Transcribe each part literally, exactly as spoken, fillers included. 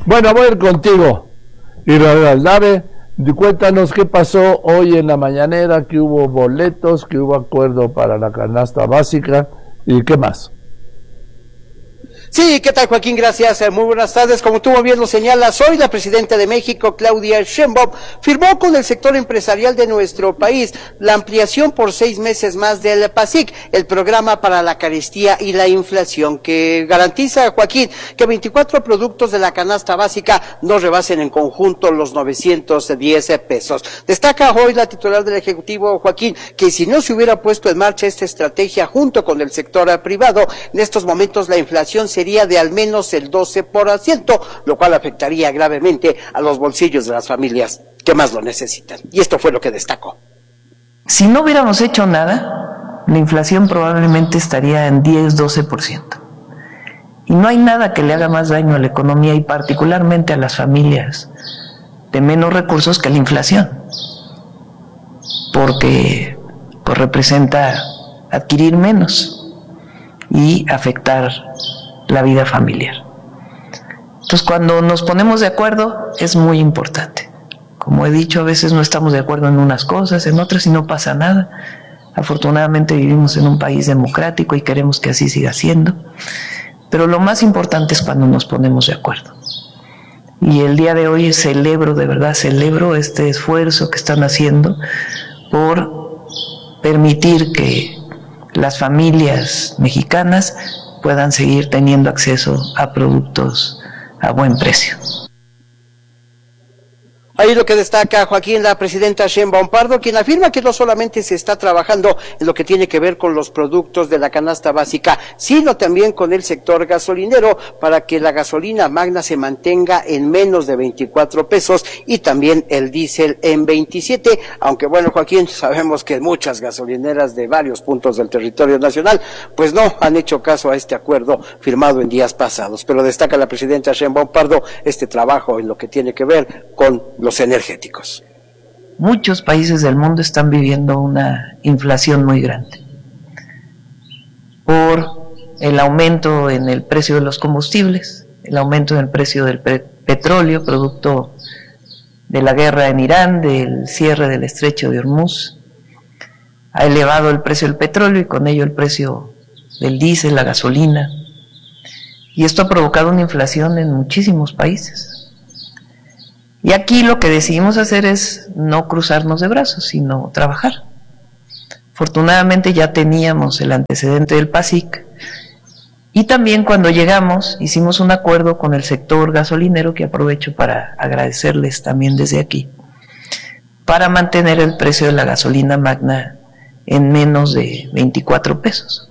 Bueno, voy a ir contigo, Israel Aldave. Cuéntanos qué pasó hoy en la mañanera, que hubo boletos, que hubo acuerdo para la canasta básica y qué más. Sí, ¿qué tal, Joaquín? Gracias, muy buenas tardes. Como tú bien lo señalas, hoy la presidenta de México, Claudia Sheinbaum, firmó con el sector empresarial de nuestro país la ampliación por seis meses más del PASIC, el programa para la carestía y la inflación, que garantiza, Joaquín, que veinticuatro productos de la canasta básica no rebasen en conjunto los novecientos diez pesos. Destaca hoy la titular del Ejecutivo, Joaquín, que si no se hubiera puesto en marcha esta estrategia junto con el sector privado, en estos momentos la inflación sería de al menos el doce por ciento, lo cual afectaría gravemente a los bolsillos de las familias que más lo necesitan. Y esto fue lo que destacó. Si no hubiéramos hecho nada, la inflación probablemente estaría en diez, doce por ciento. Y no hay nada que le haga más daño a la economía y particularmente a las familias de menos recursos que la inflación, porque pues, representa adquirir menos y afectar la vida familiar. Entonces, cuando nos ponemos de acuerdo es muy importante. Como he dicho, a veces no estamos de acuerdo en unas cosas, en otras y no pasa nada. Afortunadamente vivimos en un país democrático y queremos que así siga siendo. Pero lo más importante es cuando nos ponemos de acuerdo. Y el día de hoy celebro, de verdad celebro este esfuerzo que están haciendo por permitir que las familias mexicanas puedan seguir teniendo acceso a productos a buen precio. Ahí lo que destaca, Joaquín, la presidenta Sheinbaum Pardo, quien afirma que no solamente se está trabajando en lo que tiene que ver con los productos de la canasta básica, sino también con el sector gasolinero, para que la gasolina magna se mantenga en menos de veinticuatro pesos y también el diésel en veintisiete, aunque bueno, Joaquín, sabemos que muchas gasolineras de varios puntos del territorio nacional, pues no han hecho caso a este acuerdo firmado en días pasados, pero destaca la presidenta Sheinbaum Pardo este trabajo en lo que tiene que ver con los energéticos. Muchos países del mundo están viviendo una inflación muy grande por el aumento en el precio de los combustibles, el aumento en el precio del petróleo, producto de la guerra en Irán, del cierre del estrecho de Hormuz. Ha elevado el precio del petróleo y con ello el precio del diésel, la gasolina. Y esto ha provocado una inflación en muchísimos países. Y aquí lo que decidimos hacer es no cruzarnos de brazos, sino trabajar. Afortunadamente ya teníamos el antecedente del PASIC y también cuando llegamos hicimos un acuerdo con el sector gasolinero, que aprovecho para agradecerles también desde aquí, para mantener el precio de la gasolina magna en menos de veinticuatro pesos.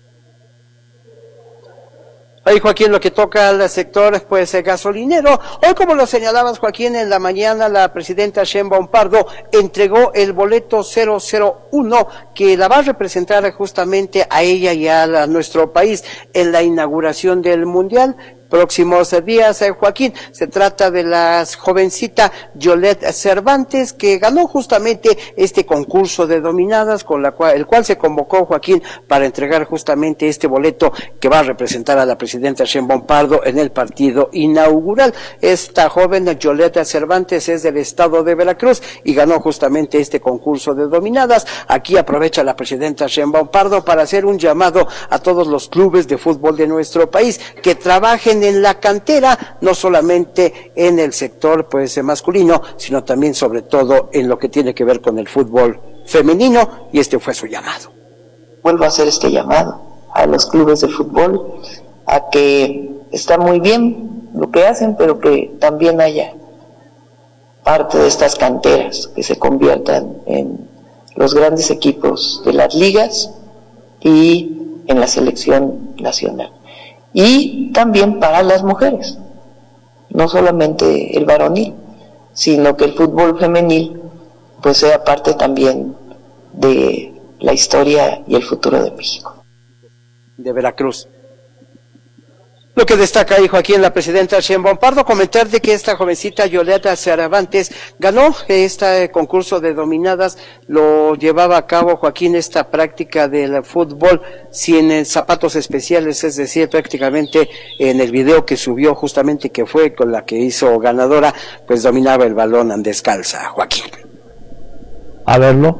Ahí, Joaquín, lo que toca al sector, pues, eh, gasolinero. Hoy, como lo señalabas, Joaquín, en la mañana, la presidenta Sheinbaum Pardo entregó el boleto cero cero uno, que la va a representar justamente a ella y a, la, a nuestro país en la inauguración del Mundial. Próximos días, eh, Joaquín, se trata de la jovencita Yolette Cervantes, que ganó justamente este concurso de dominadas, con la cual, el cual se convocó, Joaquín, para entregar justamente este boleto que va a representar a la presidenta Sheinbaum Pardo en el partido inaugural. Esta joven Yolette Cervantes es del estado de Veracruz y ganó justamente este concurso de dominadas. Aquí aprovecha la presidenta Sheinbaum Pardo para hacer un llamado a todos los clubes de fútbol de nuestro país que trabajen en la cantera, no solamente en el sector pues masculino, sino también sobre todo en lo que tiene que ver con el fútbol femenino, y este fue su llamado. Vuelvo a hacer este llamado a los clubes de fútbol, a que está muy bien lo que hacen, pero que también haya parte de estas canteras que se conviertan en los grandes equipos de las ligas y en la selección nacional. Y también para las mujeres, no solamente el varonil, sino que el fútbol femenil pues sea parte también de la historia y el futuro de México. De Veracruz. Lo que destaca ahí Joaquín, la presidenta Sheinbaum Pardo, comentar de que esta jovencita Yolanda Cervantes ganó este concurso de dominadas, lo llevaba a cabo Joaquín esta práctica del fútbol sin zapatos especiales, es decir, prácticamente en el video que subió justamente que fue con la que hizo ganadora, pues dominaba el balón descalza, Joaquín. A verlo.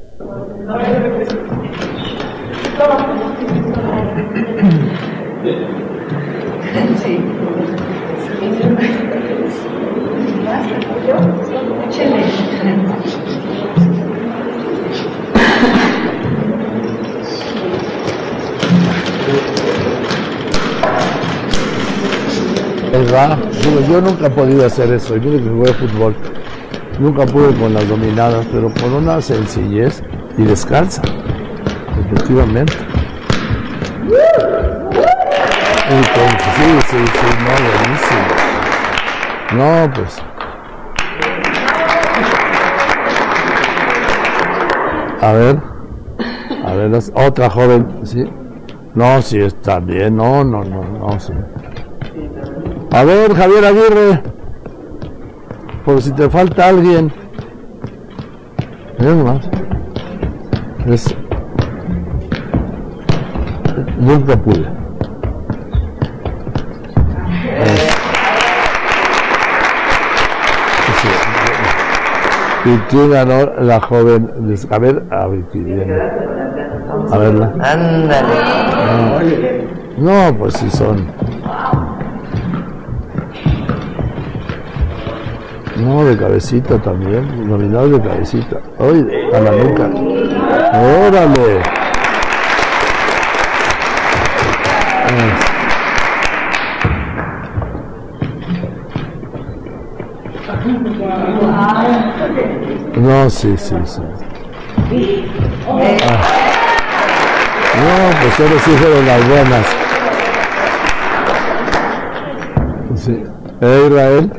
Sí. Es va. Yo nunca he podido hacer eso. Yo que jugué fútbol. Nunca pude con las dominadas, pero con una sencillez y descalza. Efectivamente. Entonces, sí, sí, sí, no, buenísimo. No, pues. A ver, a ver, las- otra joven, sí. No, sí, está bien, no, no, no, no, sí. A ver, Javier Aguirre, por si te falta alguien. Mira nomás. Es... Nunca pude. ¿Y quién ganó la joven? A ver, a ver, ¿quién viene? A verla. Ándale. No, no, pues sí son. No, de cabecita también, nominado de cabecita. Ay, a la nuca. ¡Órale! Ah. No, sí, sí, sí. Ah. No, pues ahora sí fueron las buenas. Sí. ¿Eh, Israel?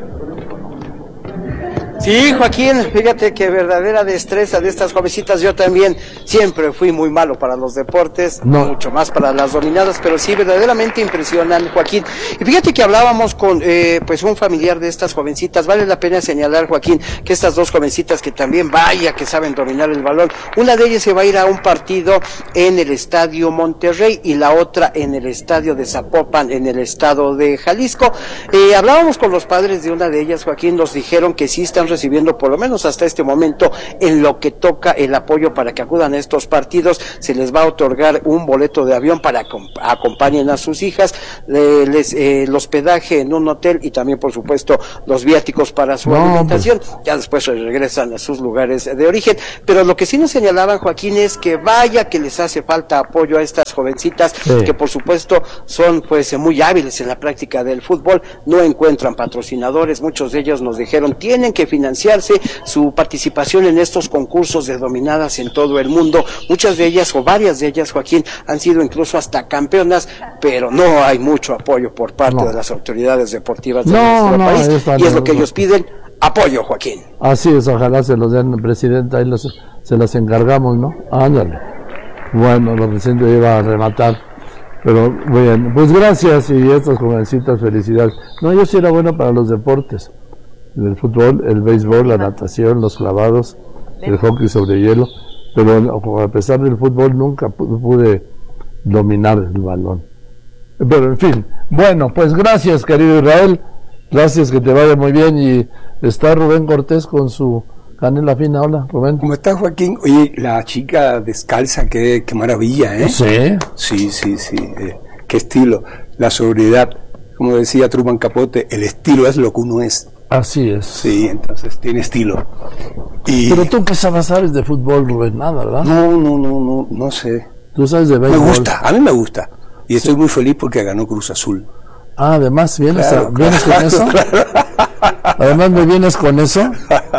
Sí, Joaquín, fíjate que verdadera destreza de estas jovencitas. Yo también siempre fui muy malo para los deportes, No. mucho más para las dominadas, pero sí, verdaderamente impresionan, Joaquín. Y fíjate que hablábamos con eh, pues un familiar de estas jovencitas. Vale la pena señalar, Joaquín, que estas dos jovencitas que también vaya que saben dominar el balón, una de ellas se va a ir a un partido en el Estadio Monterrey y la otra en el Estadio de Zapopan, en el estado de Jalisco. Eh, hablábamos con los padres de una de ellas, Joaquín, nos dijeron que sí están recibiendo, por lo menos hasta este momento, en lo que toca el apoyo para que acudan a estos partidos. Se les va a otorgar un boleto de avión para que acompañen a sus hijas, eh, les, eh, el hospedaje en un hotel y también, por supuesto, los viáticos para su No, alimentación. Pues... ya después regresan a sus lugares de origen. Pero lo que sí nos señalaban, Joaquín, es que vaya que les hace falta apoyo a estas jovencitas, sí, que por supuesto son pues muy hábiles en la práctica del fútbol, no encuentran patrocinadores. Muchos de ellos nos dijeron tienen que financiarse su participación en estos concursos de dominadas en todo el mundo. Muchas de ellas o varias de ellas, Joaquín, han sido incluso hasta campeonas, pero no hay mucho apoyo por parte no. de las autoridades deportivas de no, nuestro no, país, y es lo que ellos piden, apoyo, Joaquín. Así es, ojalá se los den, presidente, ahí los, se las encargamos, ¿no? Ándale. Bueno, lo presidente iba a rematar, pero bien, pues gracias, y estas jovencitas, felicidades. No, yo sí era bueno para los deportes. El fútbol, el béisbol, la natación, los clavados, el hockey sobre hielo, pero a pesar del fútbol nunca pude dominar el balón. Pero en fin, bueno, pues gracias, querido Israel, gracias, que te vaya muy bien. Y está Rubén Cortés con su canela fina. Hola, Rubén. ¿Cómo estás, Joaquín? Oye, la chica descalza, qué, qué maravilla, ¿eh? Sí. Sí, sí, sí, eh, qué estilo, la sobriedad, como decía Truman Capote, el estilo es lo que uno es. Así es. Sí, entonces tiene estilo. Y... Pero tú qué sabes, sabes de fútbol, Rubén, nada, ¿verdad? No, no, no, no, no sé. Tú sabes de béisbol. Me gusta, a mí me gusta. Y sí, estoy muy feliz porque ganó Cruz Azul. Ah, además, ¿vienes, claro, a, ¿vienes claro, con eso? Claro. Además, ¿me vienes con eso?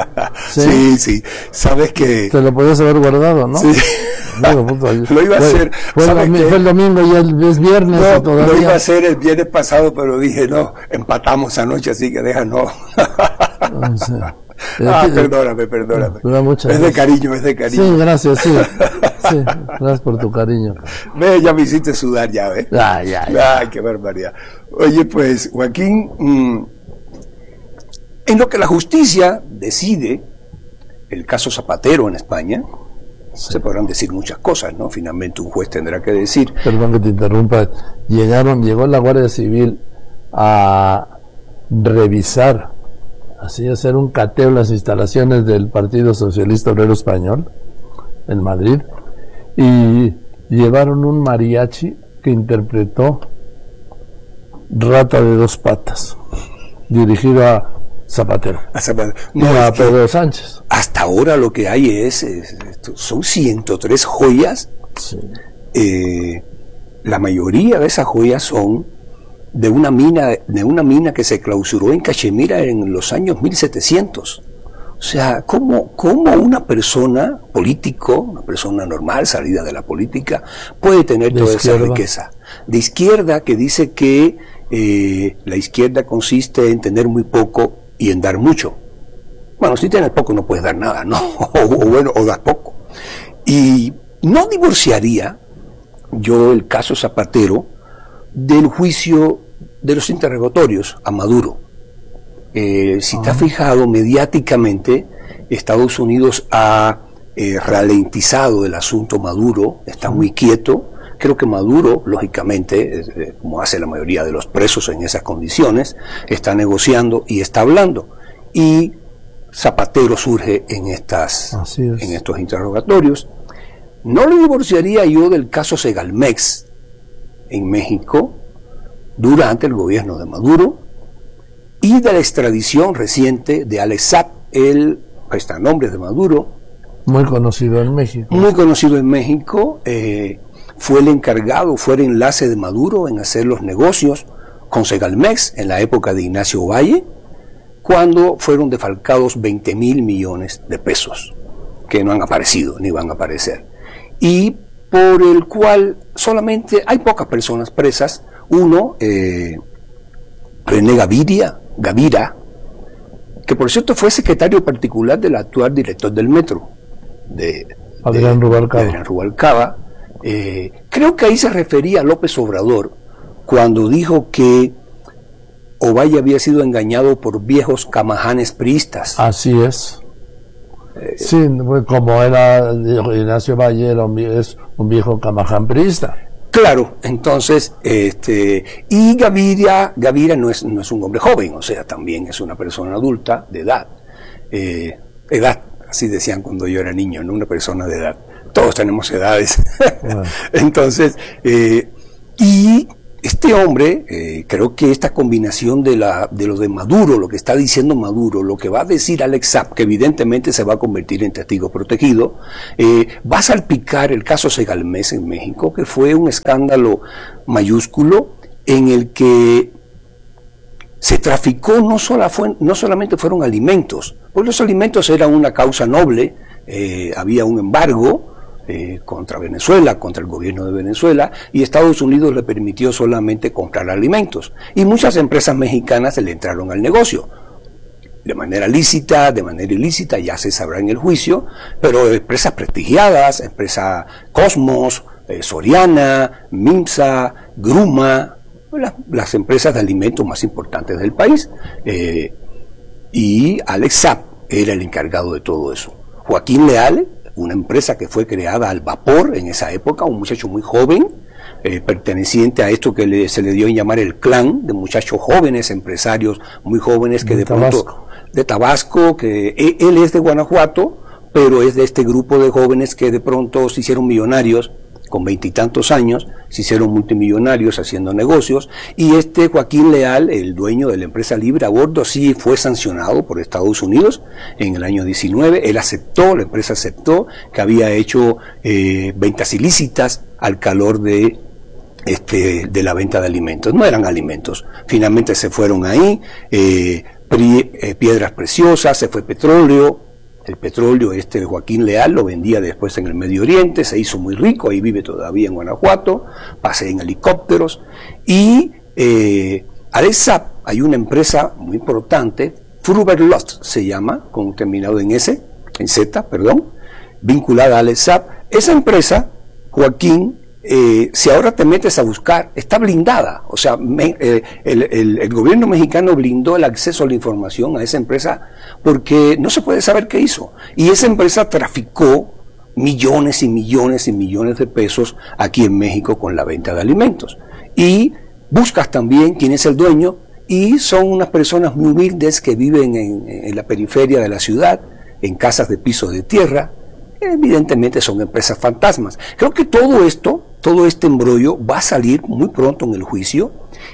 Sí, sí, sí. Sabes que... Te lo podías haber guardado, ¿no? Sí. Digo, puto, lo iba a fue, hacer. Fue el, domingo, fue el domingo y el, es viernes. No, todavía. Lo iba a hacer el viernes pasado, pero dije, no, empatamos anoche, así que deja, no. O sea, Ah, perdóname, perdóname. Me da mucha es de cariño, es de cariño. Sí, gracias, sí. Sí, gracias por tu cariño. Ve, ya me hiciste sudar ya, ¿ves? Ay, ay, ay. Ay, qué barbaridad. Oye, pues, Joaquín, mmm, en lo que la justicia decide, el caso Zapatero en España, sí, se podrán decir muchas cosas, ¿no? Finalmente un juez tendrá que decir. Perdón que te interrumpa. Llegaron, llegó la Guardia Civil a revisar, así hacer un cateo en las instalaciones del Partido Socialista Obrero Español en Madrid, y llevaron un mariachi que interpretó Rata de dos patas, dirigido a Zapatero, a Zapatero. No, y a Pedro Sánchez. Hasta ahora lo que hay es, es son ciento tres joyas. Sí. Eh, la mayoría de esas joyas son de una mina de una mina que se clausuró en Cachemira en los años mil setecientos. O sea, ¿cómo, cómo una persona político, una persona normal, salida de la política, puede tener de toda izquierda. Esa riqueza? De izquierda, que dice que eh, la izquierda consiste en tener muy poco y en dar mucho. Bueno, si tienes poco no puedes dar nada, ¿no? O, o bueno, o das poco. Y no divorciaría yo el caso Zapatero del juicio de los interrogatorios a Maduro. Eh, si te has fijado, mediáticamente Estados Unidos ha eh, ralentizado el asunto Maduro, está muy quieto. Creo que Maduro, lógicamente, eh, como hace la mayoría de los presos en esas condiciones, está negociando y está hablando. Y Zapatero surge en, estas, en estos interrogatorios. No lo divorciaría yo del caso Segalmex en México durante el gobierno de Maduro y de la extradición reciente de Alex Saab, el prestanombre de Maduro. Muy conocido en México. Muy conocido en México. Eh, fue el encargado, fue el enlace de Maduro en hacer los negocios con Segalmex en la época de Ignacio Valle, cuando fueron defalcados veinte mil millones de pesos, que no han aparecido ni van a aparecer. Y por el cual solamente hay pocas personas presas. Uno, eh, René Gaviria, Gavira, que por cierto fue secretario particular del actual director del metro, de Adrián Rubalcaba. Adrián Rubalcaba. Eh, creo que ahí se refería a López Obrador cuando dijo que Ovalle había sido engañado por viejos camajanes priistas. Así es. Eh, sí, como era Ignacio Valle, era un, es un viejo camaján priista. Claro, entonces, este, y Gaviria, Gaviria no es, no es un hombre joven, o sea, también es una persona adulta, de edad, eh, edad, así decían cuando yo era niño, no una persona de edad, todos tenemos edades. Bueno. Entonces, eh, y este hombre, eh, creo que esta combinación de, la, de lo de Maduro, lo que está diciendo Maduro, lo que va a decir Alex Saab, que evidentemente se va a convertir en testigo protegido, eh, va a salpicar el caso Segalmex en México, que fue un escándalo mayúsculo en el que se traficó, no, sola fue, no solamente fueron alimentos, pues los alimentos eran una causa noble, eh, había un embargo, Eh, contra Venezuela, contra el gobierno de Venezuela, y Estados Unidos le permitió solamente comprar alimentos. Y muchas empresas mexicanas se le entraron al negocio. De manera lícita, de manera ilícita, ya se sabrá en el juicio, pero empresas prestigiadas, empresa Cosmos, eh, Soriana, Minsa, Gruma, las, las empresas de alimentos más importantes del país. Eh, y Alex Saab era el encargado de todo eso. Joaquín Leal, una empresa que fue creada al vapor en esa época, un muchacho muy joven, eh, perteneciente a esto que le, se le dio en llamar el clan, de muchachos jóvenes, empresarios muy jóvenes que de, de pronto, Tabasco. de Tabasco, que él, él es de Guanajuato, pero es de este grupo de jóvenes que de pronto se hicieron millonarios, con veintitantos años, se hicieron multimillonarios haciendo negocios, y este Joaquín Leal, el dueño de la empresa Libre a Bordo, sí fue sancionado por Estados Unidos en el año diecinueve, él aceptó, la empresa aceptó que había hecho eh, ventas ilícitas al calor de, este, de la venta de alimentos, no eran alimentos, finalmente se fueron ahí, eh, pri, eh, piedras preciosas, se fue petróleo. El petróleo este de Joaquín Leal lo vendía después en el Medio Oriente, se hizo muy rico, ahí vive todavía en Guanajuato, pasea en helicópteros. Y eh, Alex Saab, hay una empresa muy importante Fruberlot se llama, con terminado en S, en Z, perdón, vinculada al S A P. Esa empresa, Joaquín, eh, si ahora te metes a buscar, está blindada. O sea, me, eh, el, el, el gobierno mexicano blindó el acceso a la información a esa empresa porque no se puede saber qué hizo. Y esa empresa traficó millones y millones y millones de pesos aquí en México con la venta de alimentos. Y buscas también quién es el dueño, y son unas personas muy humildes que viven en, en la periferia de la ciudad, en casas de piso de tierra. Evidentemente son empresas fantasmas. Creo que todo esto, todo este embrollo va a salir muy pronto en el juicio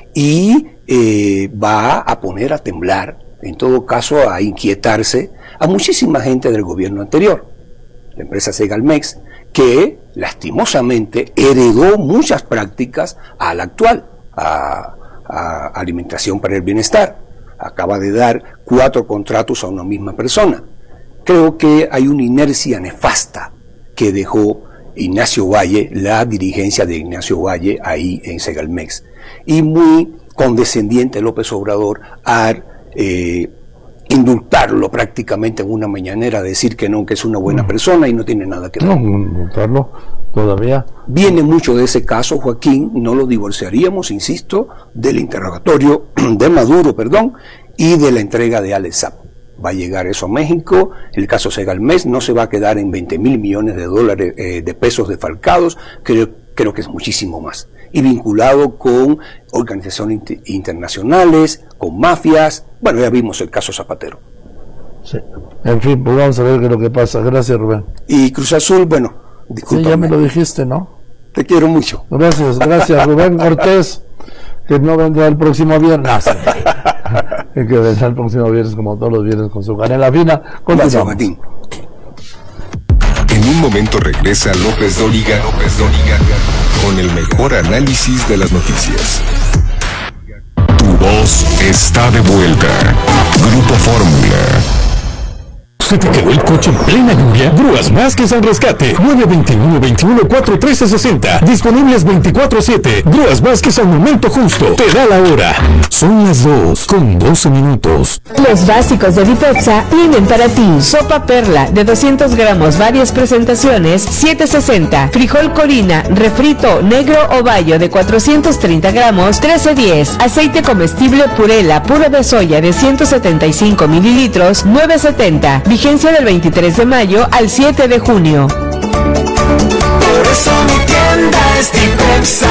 y eh, va a poner a temblar, en todo caso a inquietarse a muchísima gente del gobierno anterior. La empresa Segalmex, que lastimosamente heredó muchas prácticas a la actual, a, a Alimentación para el Bienestar. Acaba de dar cuatro contratos a una misma persona. Creo que hay una inercia nefasta que dejó Ignacio Valle, la dirigencia de Ignacio Valle ahí en Segalmex. Y muy condescendiente López Obrador a eh, indultarlo prácticamente en una mañanera, decir que no, que es una buena persona y no tiene nada que ver. No, indultarlo todavía. Viene mucho de ese caso, Joaquín, no lo divorciaríamos, insisto, del interrogatorio de Maduro, perdón, y de la entrega de Alex Saab. Va a llegar eso a México. El caso Segalmex no se va a quedar en veinte mil millones de dólares, eh, de pesos defalcados, creo, creo que es muchísimo más. Y vinculado con organizaciones inter internacionales, con mafias. Bueno, ya vimos el caso Zapatero. Sí. En fin, pues vamos a ver qué es lo que pasa. Gracias, Rubén. Y Cruz Azul, bueno, discúlpame. Sí, ya me lo dijiste, ¿no? Te quiero mucho. Gracias, gracias, Rubén Cortés, que no vendrá el próximo viernes. Que vendrá el próximo viernes, como todos los viernes, con su canela fina. Gracias, Martín. En un momento regresa López Dóriga, López Dóriga, con el mejor análisis de las noticias. Tu voz está de vuelta. Grupo Fórmula. ¿Se te quedó el coche en plena lluvia? Grúas Vázquez al rescate. nueve veintiuno, veintiuno, cuarenta y tres sesenta. Disponibles veinticuatro siete. Grúas Vázquez al momento justo. Te da la hora. Son las dos con doce minutos. Los básicos de Vipepsa tienen para ti sopa perla de doscientos gramos, varias presentaciones, siete sesenta. Frijol Corina, refrito negro o bayo de cuatrocientos treinta gramos, trece diez. Aceite comestible Purela, puro de soya de ciento setenta y cinco mililitros, nueve setenta. Vigencia del veintitrés de mayo al siete de junio. Por eso mi tienda es Vipepsa.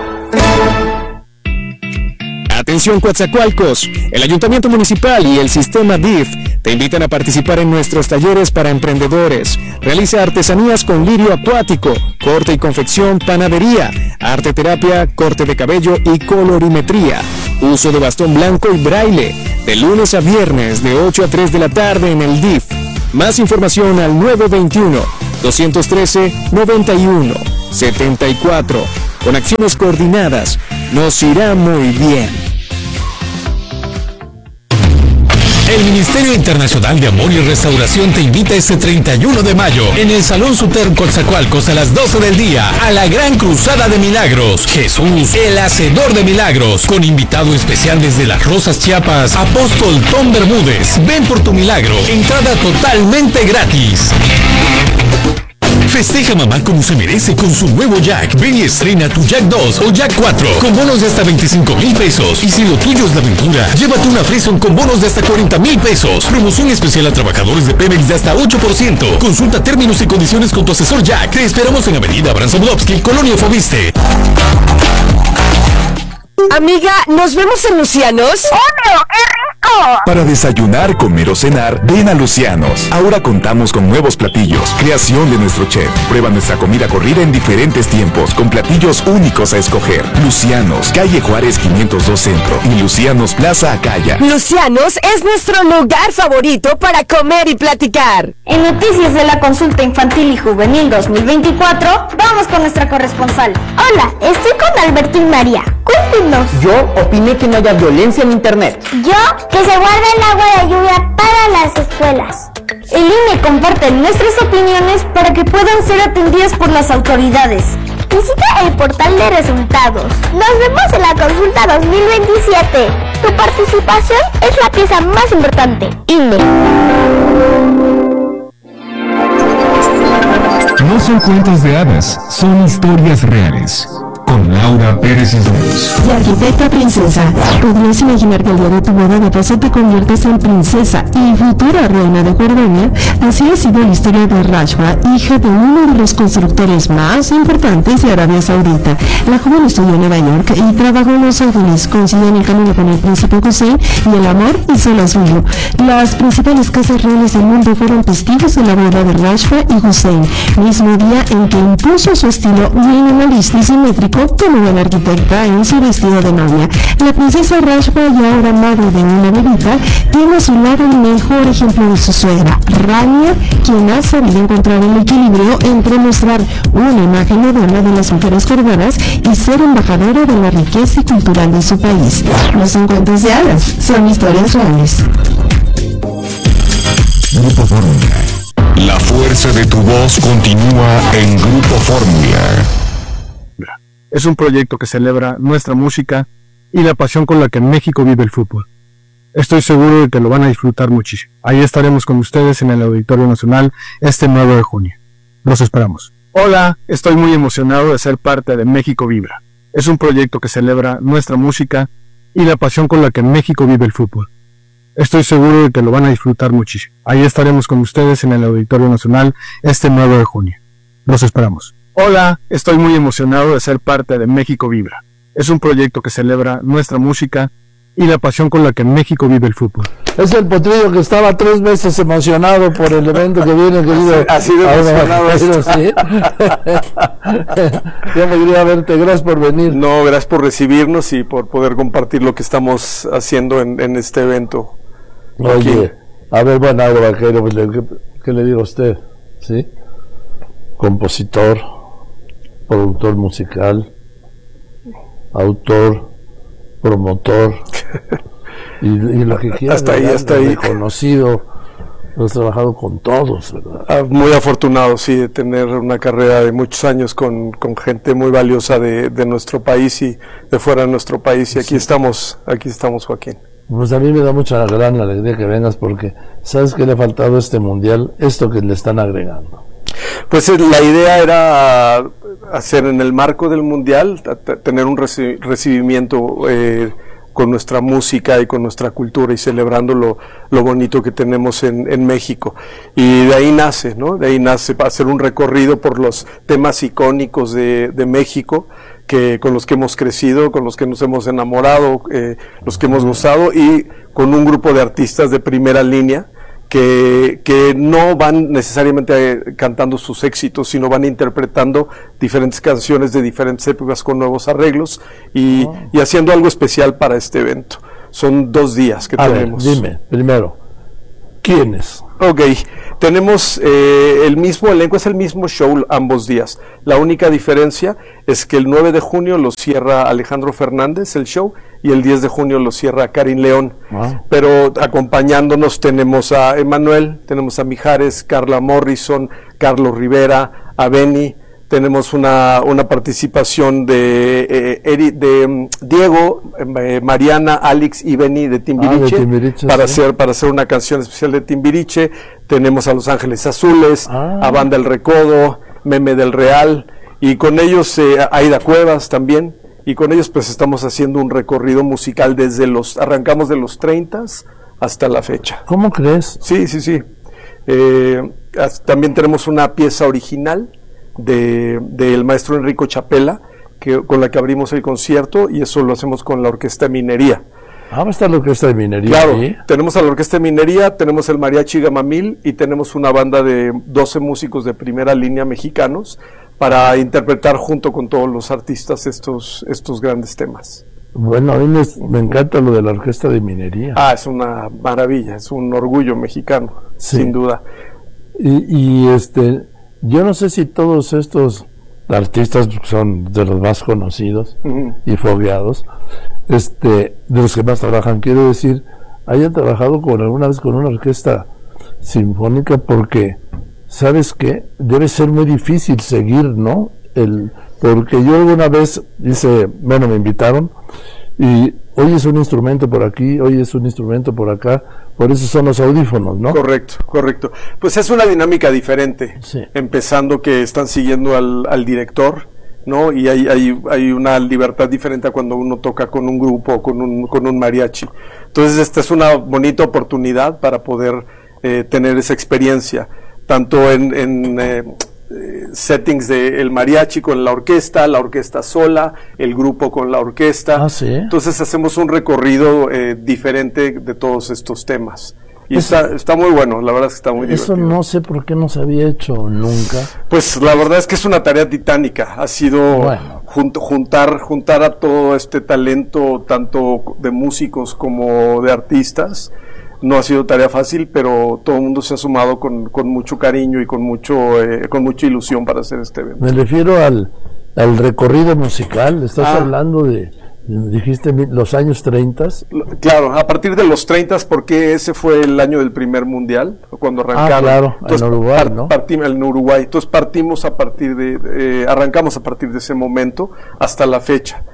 Atención Coatzacoalcos, el Ayuntamiento Municipal y el Sistema D I F te invitan a participar en nuestros talleres para emprendedores. Realiza artesanías con lirio acuático, corte y confección, panadería, arte terapia, corte de cabello y colorimetría. Uso de bastón blanco y braille, de lunes a viernes de ocho a tres de la tarde en el D I F. Más información al nueve veintiuno, doscientos trece, noventa y uno, setenta y cuatro. Con acciones coordinadas, nos irá muy bien. El Ministerio Internacional de Amor y Restauración te invita este treinta y uno de mayo en el Salón Suter Coatzacoalcos a las doce del día a la Gran Cruzada de Milagros. Jesús, el Hacedor de Milagros, con invitado especial desde Las Rosas, Chiapas, Apóstol Tom Bermúdez. Ven por tu milagro, entrada totalmente gratis. Festeja mamá como se merece con su nuevo Jack. Ven y estrena tu Jack dos o Jack cuatro con bonos de hasta veinticinco mil pesos. Y si lo tuyo es la aventura, llévate una Frison con bonos de hasta cuarenta mil pesos. Promoción especial a trabajadores de Pemex de hasta ocho por ciento. Consulta términos y condiciones con tu asesor Jack. Te esperamos en Avenida Abraham Samudowski, Colonia Fobiste. Amiga, ¿nos vemos en Lucianos? ¡Obvio! ¡Qué rico! Para desayunar, comer o cenar, ven a Lucianos. Ahora contamos con nuevos platillos, creación de nuestro chef. Prueba nuestra comida corrida en diferentes tiempos, con platillos únicos a escoger. Lucianos, calle Juárez quinientos dos Centro y Lucianos Plaza Acaya. Lucianos es nuestro lugar favorito para comer y platicar. En noticias de la consulta infantil y juvenil dos mil veinticuatro, vamos con nuestra corresponsal. Hola, estoy con Alberto y María. Cuéntenos. Yo opiné que no haya violencia en internet. Yo, que se guarde el agua de lluvia para las escuelas. El I N E comparte nuestras opiniones para que puedan ser atendidas por las autoridades. Visita el portal de resultados. Nos vemos en la consulta dos mil veintisiete. Tu participación es la pieza más importante. I N E. No son cuentos de hadas, son historias reales. Con Laura Pérez Isdós. La arquitecta princesa. ¿Podrías imaginar que el día de tu boda de paso te conviertes en princesa y futura reina de Jordania? Así ha sido la historia de Rashwa, hija de uno de los constructores más importantes de Arabia Saudita. La joven estudió en Nueva York y trabajó en Los Ángeles. Coincidió en el camino con el príncipe Hussein y el amor hizo lo suyo. Las principales casas reales del mundo fueron testigos de la boda de Rashwa y Hussein, mismo día en que impuso su estilo minimalista y simétrico como buena arquitecta en su vestido de novia. La princesa Rashwa, y ahora madre de una bebita, tiene a su lado el mejor ejemplo de su suegra, Rania, quien ha sabido encontrar el equilibrio entre mostrar una imagen moderna de las mujeres jordanas y ser embajadora de la riqueza y cultural de su país. No son cuentos de hadas, son historias reales. Grupo Fórmula. La fuerza de tu voz continúa en Grupo Fórmula. Es un proyecto que celebra nuestra música y la pasión con la que México vive el fútbol. Estoy seguro de que lo van a disfrutar muchísimo. Ahí estaremos con ustedes en el Auditorio Nacional este nueve de junio. Los esperamos. Hola, estoy muy emocionado de ser parte de México Vibra. Es un proyecto que celebra nuestra música y la pasión con la que México vive el fútbol. Estoy seguro de que lo van a disfrutar muchísimo. Ahí estaremos con ustedes en el Auditorio Nacional este nueve de junio. Los esperamos. Hola, estoy muy emocionado de ser parte de México Vibra. Es un proyecto que celebra nuestra música y la pasión con la que México vive el fútbol. Es el potrillo que estaba tres meses emocionado por el evento que viene, querido. Ha sido emocionado. ¿Sí? Yo me quería verte, gracias por venir. No, gracias por recibirnos y por poder compartir lo que estamos haciendo en, en este evento. Oye, a ver, bueno, Auro Vaquero, pues, ¿qué, ¿qué le digo a usted? ¿Sí? Compositor, productor musical, autor, promotor y, y lo que quiera. Hasta ahí, hasta ahí. Reconocido. Has trabajado con todos, ¿verdad? Ah, muy afortunado, sí, de tener una carrera de muchos años con, con gente muy valiosa de, de nuestro país y de fuera de nuestro país. Y aquí sí. estamos, aquí estamos, Joaquín. Pues a mí me da mucha gran alegría que vengas porque ¿sabes qué le ha faltado a este mundial? Esto que le están agregando. Pues la idea era hacer en el marco del mundial, tener un reci- recibimiento eh, con nuestra música y con nuestra cultura y celebrando lo, lo bonito que tenemos en, en México. Y de ahí nace, ¿no? De ahí nace hacer un recorrido por los temas icónicos de, de México, que con los que hemos crecido, con los que nos hemos enamorado, eh, los que hemos gozado, y con un grupo de artistas de primera línea que, que no van necesariamente eh, cantando sus éxitos, sino van interpretando diferentes canciones de diferentes épocas con nuevos arreglos y, oh. y haciendo algo especial para este evento. Son dos días que A tenemos. ver, dime, primero, ¿quiénes? Ok, tenemos eh, el mismo elenco, es el mismo show ambos días. La única diferencia es que el nueve de junio lo cierra Alejandro Fernández el show y el diez de junio lo cierra Karin León. Wow. Pero acompañándonos tenemos a Emanuel, tenemos a Mijares, Carla Morrison, Carlos Rivera, a Benny. Tenemos una, una participación de, eh, Eri, de um, Diego, eh, Mariana, Alex y Benny de Timbiriche, ah, de Timbiriche para, sí. hacer, para hacer una canción especial de Timbiriche. Tenemos a Los Ángeles Azules, ah. a Banda El Recodo, Meme del Real, y con ellos eh, Aida Cuevas también, y con ellos pues estamos haciendo un recorrido musical desde los, arrancamos de los treinta hasta la fecha. ¿Cómo crees? Sí, sí, sí. Eh, también tenemos una pieza original de del maestro Enrico Chapela, que, con la que abrimos el concierto, y eso lo hacemos con la Orquesta de Minería. Ah, va a estar la Orquesta de Minería. Claro, ¿sí? Tenemos a la Orquesta de Minería, tenemos el Mariachi Gamamil y tenemos una banda de doce músicos de primera línea mexicanos para interpretar junto con todos los artistas estos, estos grandes temas. Bueno, a mí me, me encanta lo de la Orquesta de Minería. Ah, es una maravilla, es un orgullo mexicano, sí. sin duda. Y, y este... Yo no sé si todos estos artistas son de los más conocidos uh-huh. y fogueados, este, de los que más trabajan, quiero decir, hayan trabajado con alguna vez con una orquesta sinfónica, porque, ¿sabes qué? Debe ser muy difícil seguir, ¿no? El, porque yo alguna vez hice, bueno, me invitaron y hoy es un instrumento por aquí, hoy es un instrumento por acá, por eso son los audífonos, ¿no? Correcto, correcto. Pues es una dinámica diferente, sí. Empezando que están siguiendo al, al director, ¿no? Y hay, hay, hay una libertad diferente a cuando uno toca con un grupo o con un, con un mariachi. Entonces esta es una bonita oportunidad para poder eh, tener esa experiencia, tanto en, en eh, settings de el mariachi con la orquesta, la orquesta sola, el grupo con la orquesta. Ah, ¿sí? Entonces hacemos un recorrido eh, diferente de todos estos temas. Y Eso, está, está muy bueno, la verdad es que está muy eso divertido. no sé por qué no se había hecho nunca. Pues la verdad es que es una tarea titánica, ha sido bueno. jun- juntar, juntar a todo este talento, tanto de músicos como de artistas. No ha sido tarea fácil, pero todo el mundo se ha sumado con, con mucho cariño y con mucho eh, con mucha ilusión para hacer este evento. Me refiero al, al recorrido musical, estás Ah. hablando de, de- dijiste mi- los años treinta. Claro, a partir de los treinta, porque ese fue el año del primer mundial, cuando arrancaron. Ah, claro, Entonces, en Uruguay, par- ¿no? Partimos en Uruguay. Entonces partimos a partir de, eh, arrancamos a partir de ese momento hasta la fecha.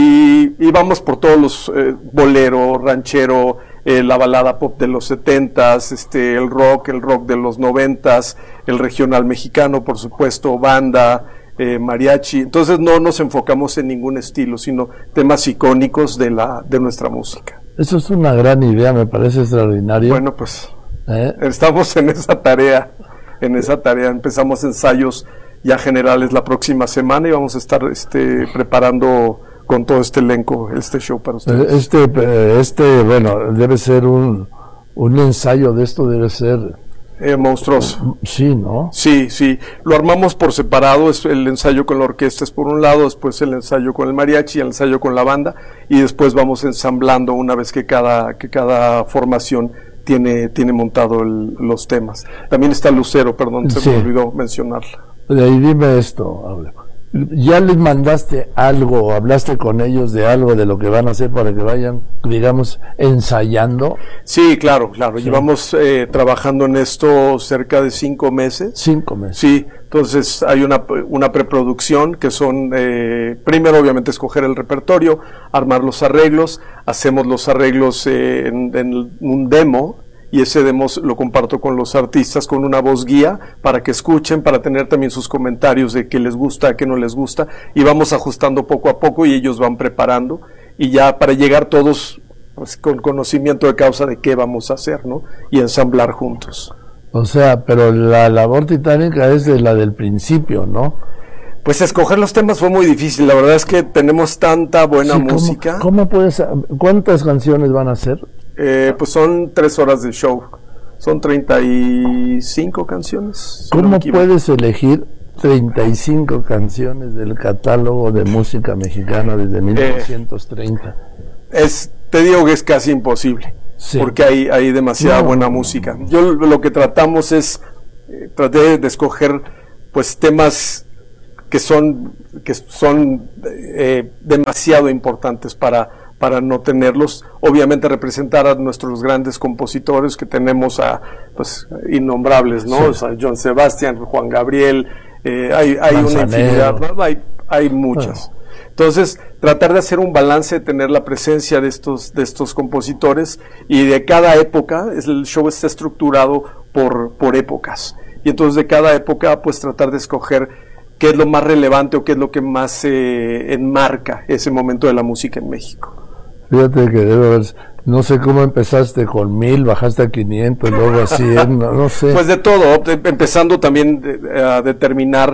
Y, y vamos por todos los eh, bolero, ranchero, eh, la balada pop de los setentas, este, el rock, el rock de los noventas, el regional mexicano, por supuesto, banda, eh, mariachi. Entonces no nos enfocamos en ningún estilo, sino temas icónicos de la, de nuestra música. Eso es una gran idea, me parece extraordinario. Bueno, pues ¿Eh? estamos en esa tarea, en esa tarea. Empezamos ensayos ya generales la próxima semana y vamos a estar este, preparando con todo este elenco este show para ustedes. Este, eh, este, bueno, debe ser un, un ensayo de esto, debe ser... Eh, monstruoso. Sí, ¿no? Sí, sí. Lo armamos por separado, es el ensayo con la orquesta es por un lado, después el ensayo con el mariachi, el ensayo con la banda, y después vamos ensamblando una vez que cada, que cada formación tiene, tiene montado el, los temas. También está Lucero, perdón, se Sí. me olvidó mencionarla. De ahí dime esto, hable. ¿Ya les mandaste algo o hablaste con ellos de algo de lo que van a hacer para que vayan, digamos, ensayando? Sí, claro, claro. Sí. Llevamos eh, trabajando en esto cerca de cinco meses. Cinco meses. Sí, entonces hay una, una preproducción que son, eh, primero obviamente escoger el repertorio, armar los arreglos, hacemos los arreglos eh, en, en un demo, y ese demo lo comparto con los artistas con una voz guía para que escuchen, para tener también sus comentarios de qué les gusta, qué no les gusta, y vamos ajustando poco a poco y ellos van preparando, y ya para llegar todos pues, con conocimiento de causa de qué vamos a hacer, ¿no? Y ensamblar juntos. O sea, pero la labor titánica es de la del principio, ¿no? Pues escoger los temas fue muy difícil, la verdad es que tenemos tanta buena Sí, ¿cómo- música. ¿Cómo puedes, cuántas canciones van a hacer? Eh, pues son tres horas de show, son treinta y cinco canciones. si no me ¿Cómo equivoco. puedes elegir treinta y cinco canciones del catálogo de música mexicana desde mil novecientos treinta? Es, te digo que es casi imposible, Sí. porque hay, hay demasiada No. buena música. Yo lo lo que tratamos es, eh, traté de escoger pues temas que son, que son eh, demasiado importantes para para no tenerlos, obviamente representar a nuestros grandes compositores que tenemos a, pues, innombrables, ¿no? Sí. O sea, John Sebastián, Juan Gabriel, eh, hay, hay una Manzanero. infinidad, ¿no? hay, hay muchas. Entonces, tratar de hacer un balance, tener la presencia de estos, de estos compositores, y de cada época, es, el show está estructurado por, por épocas, y entonces de cada época, pues tratar de escoger qué es lo más relevante o qué es lo que más eh, enmarca ese momento de la música en México. Fíjate que debe haber, no sé cómo empezaste con mil, bajaste a quinientos, luego a cien, no, no sé. Pues de todo, de- empezando también de- a determinar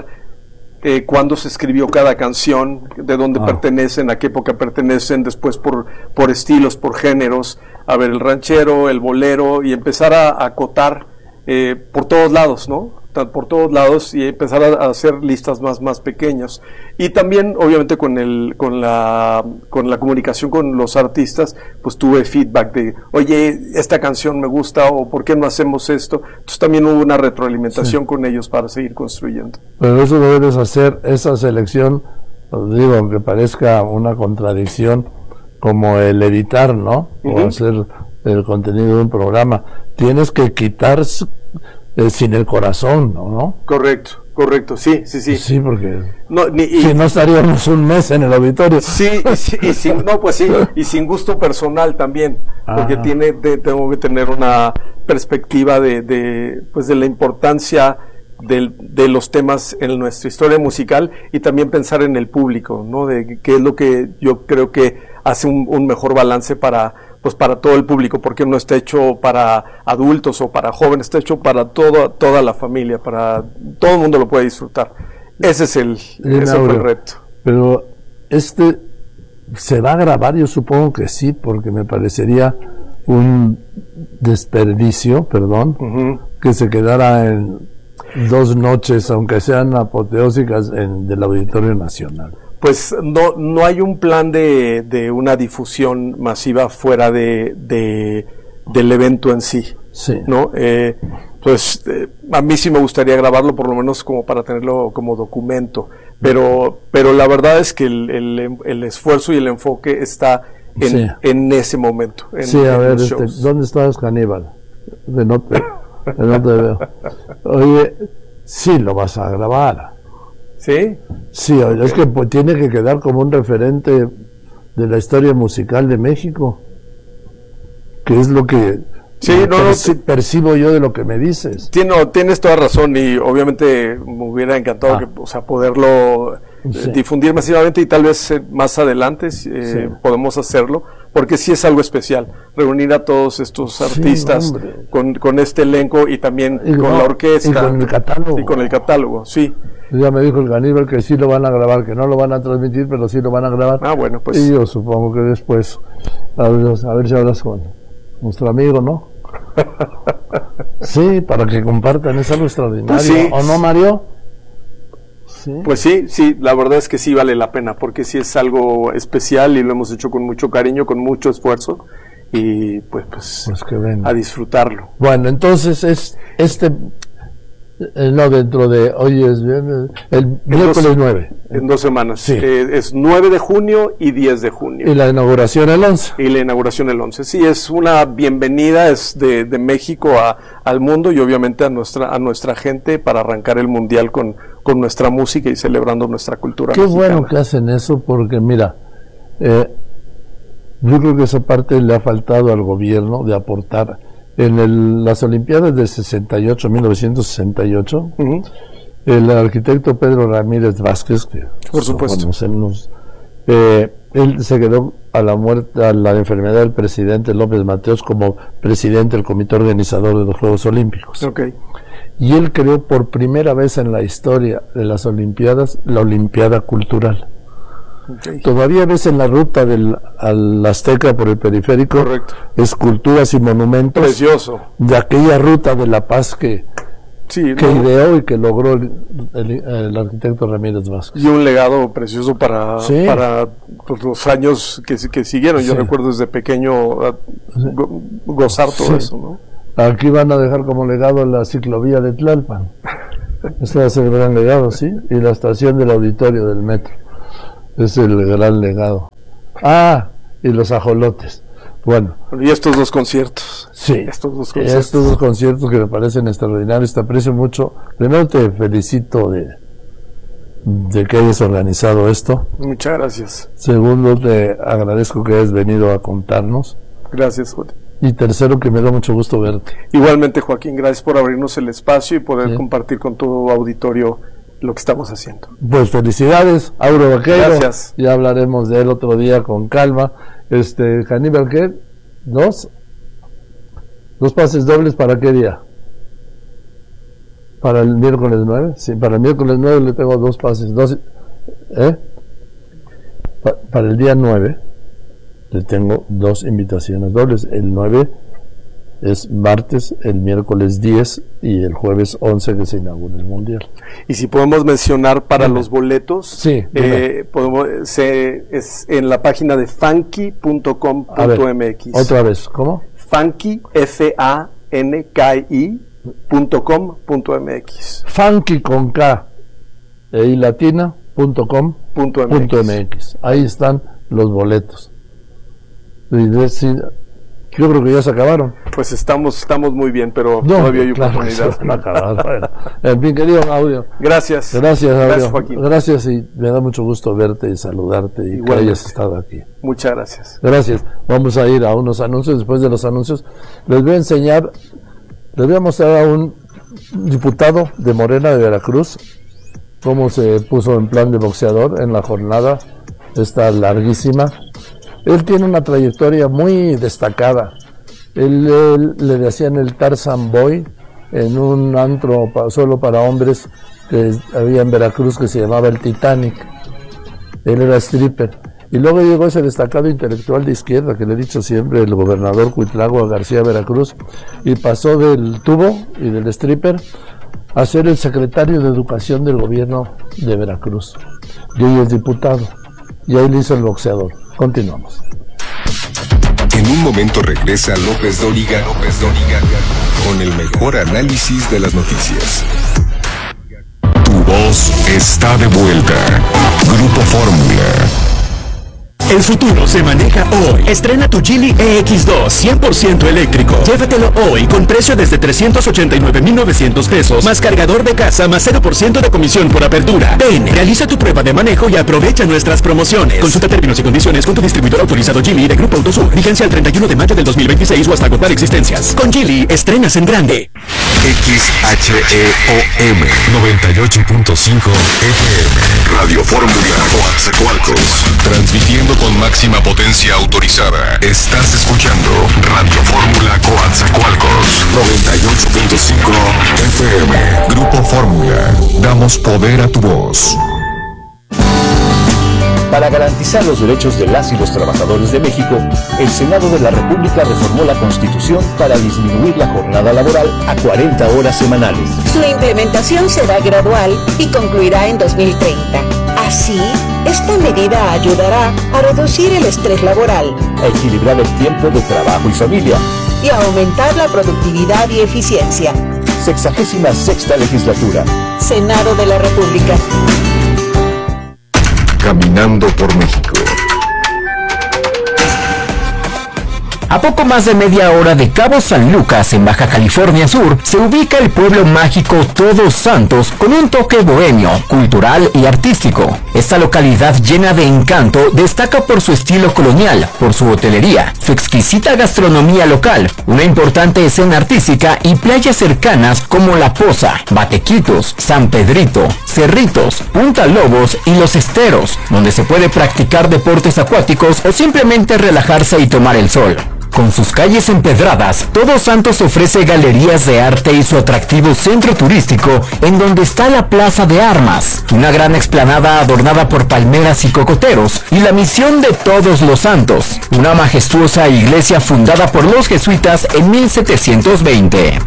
eh, cuándo se escribió cada canción, de dónde Ah. pertenecen, a qué época pertenecen, después por, por estilos, por géneros, a ver el ranchero, el bolero, y empezar a, a acotar eh, por todos lados, ¿no? Ta- por todos lados, y empezar a, a hacer listas más, más pequeñas. Y también, obviamente, con el, con la, con la comunicación con los artistas, pues tuve feedback de, oye, esta canción me gusta, o ¿por qué no hacemos esto? Entonces también hubo una retroalimentación Sí. con ellos para seguir construyendo. Pero eso lo debes hacer, esa selección, os digo, aunque parezca una contradicción, como el editar, ¿no? Ujú. O hacer el contenido de un programa. Tienes que quitar s- eh, sin el corazón, ¿no? ¿no? Correcto, Correcto, sí, sí, sí. Sí, porque no, ni, y, si no estaríamos un mes en el auditorio. Sí, y, sí, y sin, no, pues sí, y sin gusto personal también, porque Ajá. tiene, de, tengo que tener una perspectiva de, de, pues de la importancia de, de los temas en nuestra historia musical y también pensar en el público, ¿no? De qué es lo que yo creo que hace un, un mejor balance para, pues para todo el público, porque no está hecho para adultos o para jóvenes, está hecho para todo, toda la familia, para todo el mundo lo puede disfrutar. Ese es el, ese fue el reto. Pero este se va a grabar, yo supongo que sí, porque me parecería un desperdicio, perdón, uh-huh. que se quedara en dos noches, aunque sean apoteósicas, en del Auditorio Nacional. Pues no no hay un plan de, de una difusión masiva fuera de, de del evento en sí, sí. ¿no? Eh, pues eh, a mí sí me gustaría grabarlo, por lo menos como para tenerlo como documento, pero pero la verdad es que el, el, el esfuerzo y el enfoque está en, sí. en ese momento. En, sí, a en ver, este, ¿dónde estás, Caníbal? De no te, de no te veo. Oye, sí lo vas a grabar. ¿Sí? Sí, es que pues, tiene que quedar como un referente de la historia musical de México, que es lo que sí, no, perci no, percibo yo de lo que me dices. Tiene, tienes toda razón y obviamente me hubiera encantado ah. que, o sea, poderlo sí. eh, difundir masivamente y tal vez eh, más adelante eh, sí. podemos hacerlo, porque sí es algo especial, reunir a todos estos artistas sí, con, con este elenco y también y con no, la orquesta. Y con el catálogo. Y con el catálogo, sí. Ya me dijo el Caníbal que sí lo van a grabar, que no lo van a transmitir, pero sí lo van a grabar. Ah, bueno, pues. Y yo supongo que después, a ver, a ver si hablas con nuestro amigo, ¿no? Sí, para que compartan, es algo extraordinario. Pues sí. ¿O no, Mario? Sí. Pues sí, sí, la verdad es que sí vale la pena, porque sí es algo especial y lo hemos hecho con mucho cariño, con mucho esfuerzo, y pues, pues, pues que ven. A disfrutarlo. Bueno, entonces es este... Eh, no, dentro de, hoy es viernes, el miércoles nueve. En dos semanas. Sí. Eh, es nueve de junio y diez de junio. Y la inauguración el once. Y la inauguración el once. Sí, es una bienvenida es de, de México a, al mundo y obviamente a nuestra a nuestra gente para arrancar el mundial con, con nuestra música y celebrando nuestra cultura Qué mexicana. Bueno que hacen eso porque mira, eh, yo creo que esa parte le ha faltado al gobierno de aportar. En el, las Olimpiadas del sesenta y ocho, mil novecientos sesenta y ocho, uh-huh. el arquitecto Pedro Ramírez Vázquez, que por supuesto conocemos, eh, él se quedó a la muerte, a la enfermedad del presidente López Mateos como presidente del comité organizador de los Juegos Olímpicos. Okay. Y él creó por primera vez en la historia de las Olimpiadas la Olimpiada Cultural. Okay. Todavía ves en la ruta del al Azteca por el periférico. Correcto. Esculturas y monumentos. Precioso. De aquella ruta de la paz que, sí, que no. ideó y que logró el, el, el arquitecto Ramírez Vázquez. Y un legado precioso para, sí. para pues, los años que, que siguieron. Yo sí. recuerdo desde pequeño a, go, gozar todo sí. eso, ¿no? Aquí van a dejar como legado la ciclovía de Tlalpan. Este va a ser el gran legado, ¿sí? Y la estación del auditorio del metro. Es el gran legado. Ah, y los ajolotes. Bueno. Y estos dos conciertos. Sí. Estos dos conciertos. Estos dos conciertos que me parecen extraordinarios. Te aprecio mucho. Primero te felicito de, de que hayas organizado esto. Muchas gracias. Segundo, te agradezco que hayas venido a contarnos. Gracias, Joaquín. Y tercero, que me da mucho gusto verte. Igualmente, Joaquín, gracias por abrirnos el espacio y poder sí. compartir con tu auditorio lo que estamos haciendo. Pues felicidades, Auro Vaqueiro. Gracias. Ya hablaremos de él otro día con calma. Este, Caníbal, ¿qué? ¿Dos? ¿Dos pases dobles para qué día? ¿Para el miércoles nueve? Sí, para el miércoles nueve le tengo dos pases. Dos, ¿eh? Pa para el día nueve le tengo dos invitaciones dobles. El nueve es martes, el miércoles diez y el jueves once que se inaugura el mundial. Y si podemos mencionar para dime. Los boletos, sí, eh, podemos, se, es en la página de funky punto com punto m x. Otra vez, ¿cómo? Funky, F A N K I punto com punto m x. Funky con K e I latina punto com punto m x. Ahí están los boletos. Y decir, Yo creo que ya se acabaron. Pues estamos estamos muy bien, pero no, todavía hay claro, oportunidad. Se van a acabar, bueno. En fin, querido Audio. Gracias. Gracias, Audio. Gracias, Joaquín. Gracias, y me da mucho gusto verte y saludarte y Igualmente. que hayas estado aquí. Muchas gracias. Gracias. Vamos a ir a unos anuncios. Después de los anuncios les voy a enseñar, les voy a mostrar a un diputado de Morena de Veracruz cómo se puso en plan de boxeador en la jornada esta larguísima. Él tiene una trayectoria muy destacada. Él, él le decían el Tarzan Boy en un antro pa, solo para hombres que había en Veracruz que se llamaba el Titanic. Él era stripper. Y luego llegó ese destacado intelectual de izquierda que le he dicho siempre, el gobernador Cuitlagua García Veracruz, y pasó del tubo y del stripper a ser el secretario de Educación del gobierno de Veracruz. Y hoy es diputado. Y ahí le hizo el boxeador. Continuamos. En un momento regresa López Dóriga, López Dóriga, con el mejor análisis de las noticias. Tu voz está de vuelta. Grupo Fórmula. El futuro se maneja hoy. Estrena tu Geely E X dos cien por ciento eléctrico. Llévatelo hoy con precio desde trescientos ochenta y nueve mil novecientos pesos, más cargador de casa, más cero por ciento de comisión por apertura. Ven, realiza tu prueba de manejo y aprovecha nuestras promociones. Consulta términos y condiciones con tu distribuidor autorizado Geely de Grupo Autosur. Vigencia el treinta y uno de mayo del dos mil veintiséis o hasta agotar existencias. Con Geely, estrenas en grande. X H E O M noventa y ocho punto cinco F M. Radio Fórmula Coatzacoalcos. Transmitiendo con máxima potencia autorizada. Estás escuchando Radio Fórmula Coatzacoalcos noventa y ocho punto cinco F M. Grupo Fórmula. Damos poder a tu voz. Para garantizar los derechos de las y los trabajadores de México, el Senado de la República reformó la Constitución para disminuir la jornada laboral a cuarenta horas semanales. Su implementación será gradual y concluirá en dos mil treinta. Así, esta medida ayudará a reducir el estrés laboral, a equilibrar el tiempo de trabajo y familia y a aumentar la productividad y eficiencia. Sexagésima sexta legislatura. Senado de la República. Caminando por México. A poco más de media hora de Cabo San Lucas, en Baja California Sur, se ubica el pueblo mágico Todos Santos con un toque bohemio, cultural y artístico. Esta localidad llena de encanto destaca por su estilo colonial, por su hotelería, su exquisita gastronomía local, una importante escena artística y playas cercanas como La Poza, Batequitos, San Pedrito, Cerritos, Punta Lobos y Los Esteros, donde se puede practicar deportes acuáticos o simplemente relajarse y tomar el sol. Con sus calles empedradas, Todos Santos ofrece galerías de arte y su atractivo centro turístico, en donde está la Plaza de Armas, una gran explanada adornada por palmeras y cocoteros, y la Misión de Todos los Santos, una majestuosa iglesia fundada por los jesuitas en mil setecientos veinte.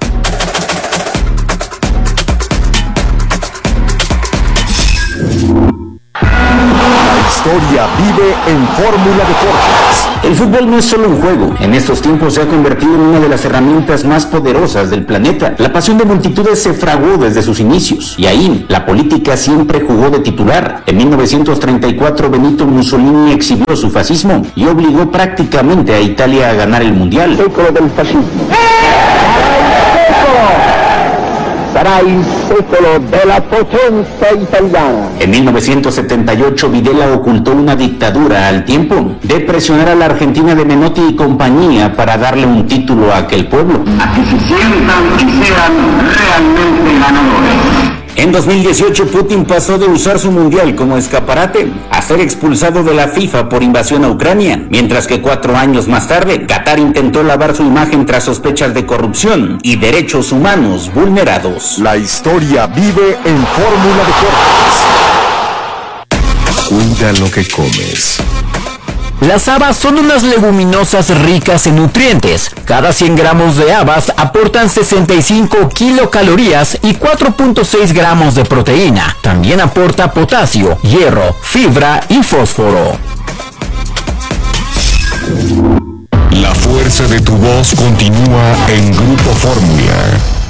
La historia vive en Fórmula Deportes. El fútbol no es solo un juego. En estos tiempos se ha convertido en una de las herramientas más poderosas del planeta. La pasión de multitudes se fraguó desde sus inicios. Y ahí, la política siempre jugó de titular. En mil novecientos treinta y cuatro, Benito Mussolini exhibió su fascismo y obligó prácticamente a Italia a ganar el Mundial. Del fascismo. Sarà il secolo della potenza italiana. En mil novecientos setenta y ocho, Videla ocultó una dictadura al tiempo de presionar a la Argentina de Menotti y compañía para darle un título a aquel pueblo. A que se sientan y sean realmente ganadores. En dos mil dieciocho, Putin pasó de usar su mundial como escaparate a ser expulsado de la FIFA por invasión a Ucrania, mientras que cuatro años más tarde, Qatar intentó lavar su imagen tras sospechas de corrupción y derechos humanos vulnerados. La historia vive en Fórmula Deportes. Cuida lo que comes. Las habas son unas leguminosas ricas en nutrientes. Cada cien gramos de habas aportan sesenta y cinco kilocalorías y cuatro punto seis gramos de proteína. También aporta potasio, hierro, fibra y fósforo. La fuerza de tu voz continúa en Grupo Fórmula.